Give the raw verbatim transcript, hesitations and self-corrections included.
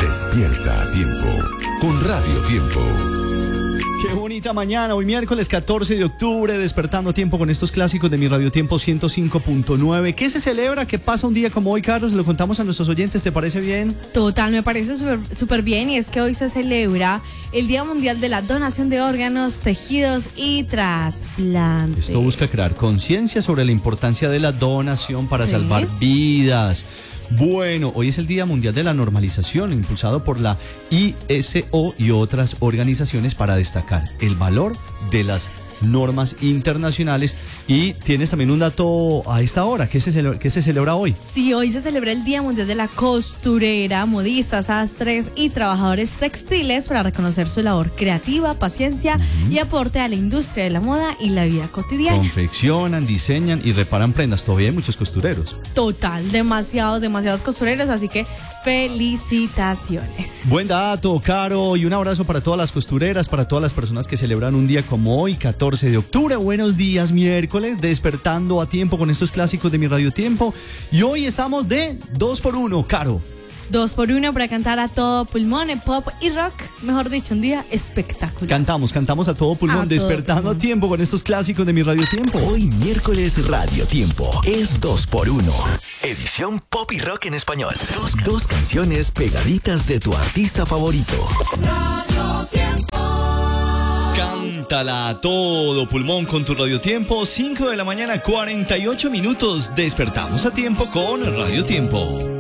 Despierta a tiempo con Radio Tiempo. Qué bonita mañana, hoy miércoles catorce de octubre, despertando a tiempo con estos clásicos de mi Radio Tiempo ciento cinco punto nueve. ¿Qué se celebra? ¿Qué pasa un día como hoy, Carlos? Lo contamos a nuestros oyentes, ¿te parece bien? Total, me parece súper bien, y es que hoy se celebra el Día Mundial de la Donación de Órganos, Tejidos y Trasplantes. Esto busca crear conciencia sobre la importancia de la donación para ¿Sí? salvar vidas. Bueno, hoy es el Día Mundial de la Normalización, impulsado por la I S O y otras organizaciones para destacar el valor de las normas internacionales. Y tienes también un dato a esta hora. ¿Qué se celebra, qué se celebra hoy? Sí, hoy se celebra el Día Mundial de la Costurera, modistas, sastres y trabajadores textiles para reconocer su labor creativa, paciencia uh-huh. y aporte a la industria de la moda y la vida cotidiana. Confeccionan, diseñan y reparan prendas. Todavía hay muchos costureros. Total, demasiados, demasiados costureros, así que felicitaciones. Buen dato, Caro, y un abrazo para todas las costureras, para todas las personas que celebran un día como hoy, catorce de octubre. Buenos días, miércoles, despertando a tiempo con estos clásicos de mi Radio Tiempo. Y hoy estamos de dos por uno, Caro. Dos por uno para cantar a todo pulmón, pop y rock. Mejor dicho, un día espectacular. Cantamos, cantamos a todo pulmón, a despertando todo pulmón. A tiempo con estos clásicos de mi Radio Tiempo. Hoy miércoles Radio Tiempo es dos por uno. Edición pop y rock en español. Dos, dos canciones pegaditas de tu artista favorito. Radio Tiempo. Cántala a todo pulmón con tu Radio Tiempo. cinco de la mañana, cuarenta y ocho minutos. Despertamos a tiempo con Radio Tiempo.